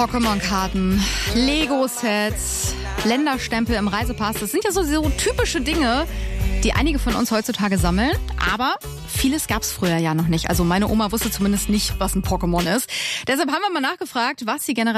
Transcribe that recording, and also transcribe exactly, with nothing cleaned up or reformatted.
Pokémon-Karten, Lego-Sets, Länderstempel im Reisepass. Das sind ja so, so typische Dinge, die einige von uns heutzutage sammeln. Aber vieles gab es früher ja noch nicht. Also meine Oma wusste zumindest nicht, was ein Pokémon ist. Deshalb haben wir mal nachgefragt, was die Generation